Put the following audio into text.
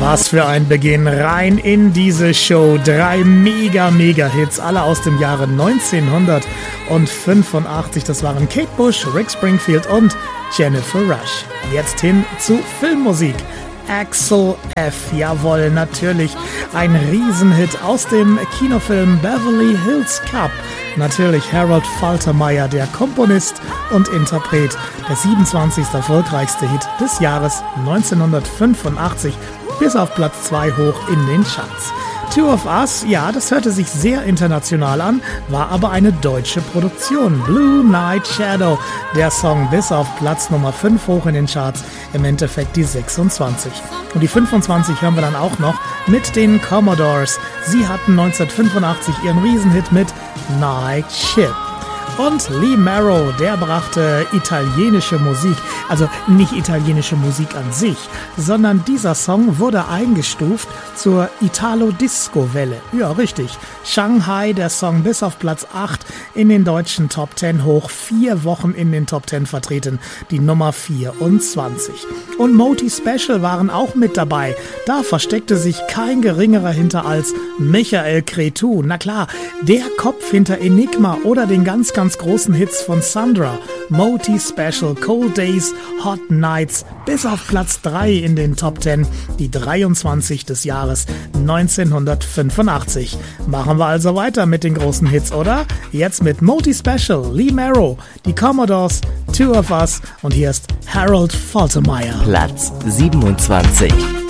Was für ein Beginn rein in diese Show. 3 Mega-Hits, alle aus dem Jahre 1985. Das waren Kate Bush, Rick Springfield und Jennifer Rush. Jetzt hin zu Filmmusik. Axel F. Jawohl, natürlich ein Riesenhit aus dem Kinofilm Beverly Hills Cop. Natürlich Harold Faltermeyer, der Komponist und Interpret. Der 27. erfolgreichste Hit des Jahres 1985. Bis auf Platz 2 hoch in den Charts. Two of Us, ja, das hörte sich sehr international an, war aber eine deutsche Produktion. Blue Night Shadow, der Song bis auf Platz Nummer 5 hoch in den Charts, im Endeffekt die 26. Und die 25 hören wir dann auch noch mit den Commodores. Sie hatten 1985 ihren Riesenhit mit Night Ship. Und Lee Marrow, der brachte italienische Musik, also nicht italienische Musik an sich, sondern dieser Song wurde eingestuft zur Italo-Disco-Welle. Ja, richtig. Shanghai, der Song bis auf Platz 8 in den deutschen Top 10 hoch, 4 Wochen in den Top 10 vertreten, die Nummer 24. Und Moti Special waren auch mit dabei. Da versteckte sich kein geringerer hinter als Michael Cretu. Na klar, der Kopf hinter Enigma oder den ganz großen Hits von Sandra. Moti Special, Cold Days, Hot Nights, bis auf Platz 3 in den Top 10, die 23 des Jahres 1985. Machen wir also weiter mit den großen Hits, oder? Jetzt mit Moti Special, Lee Marrow, die Commodores, Two of Us und hier ist Harold Faltermeyer. Platz 27.